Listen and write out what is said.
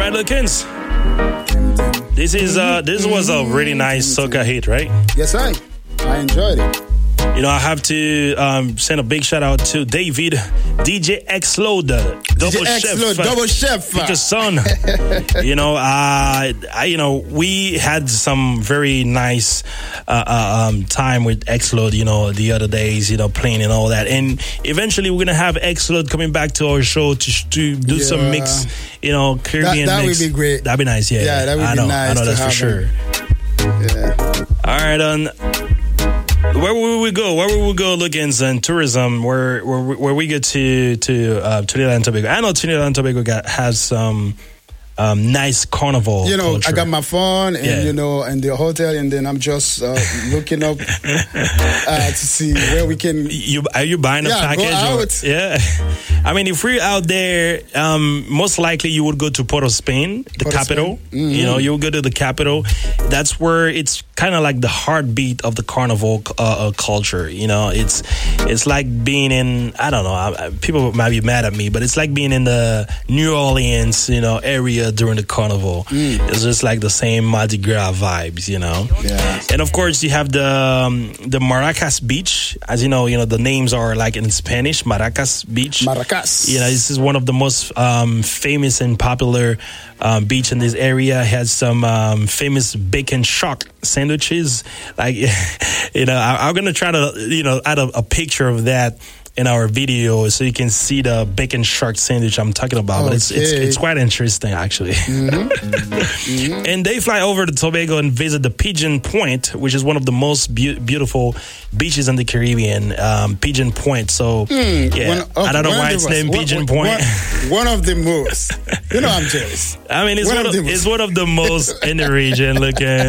right, Lookins. This was a really nice soca hit, right? Yes, I enjoyed it. You know, I have to send a big shout out to David, DJ X-Load, Double Chef, Future Son. You know, we had some very nice time with X-Load, you know, the other days, you know, playing and all that. And eventually we're going to have X-Load coming back to our show to do some mix, you know, Caribbean that mix. That would be great. That'd be nice, yeah. Yeah, that would be nice. I know, that's for sure. Yeah. All right, where will we go? Where will we go, Lookins, and tourism? Where we get to Trinidad and Tobago? I know Trinidad and Tobago has some nice carnival. You know, culture. I got my phone and you know, and the hotel, and then I'm just looking up to see where we can. Are you buying a package? Go out. Yeah, I mean, if we're out there, most likely you would go to Port of Spain, the capital. Mm-hmm. You know, you will go to the capital. That's where it's kind of like the heartbeat of the carnival culture. You know, it's like being in, I don't know, people might be mad at me, but it's like being in the New Orleans, you know, area during the carnival. It's just like the same Mardi Gras vibes, you know. Yeah. And of course, you have the Maracas Beach. As you know, the names are like in Spanish, Maracas Beach. Maracas. You know, this is one of the most famous and popular beach in this area. It has some famous bacon shark sandwiches. Like, you know, I'm gonna try to, you know, add a picture of that in our video so you can see the bacon shark sandwich I'm talking about. Okay. But it's quite interesting, actually. And they fly over to Tobago and visit the Pigeon Point, which is one of the most beautiful beaches in the Caribbean. Pigeon Point. So I don't know why it's named Pigeon Point. One of the most. You know, I'm jealous. I mean, it's one of the most in the region. Looking.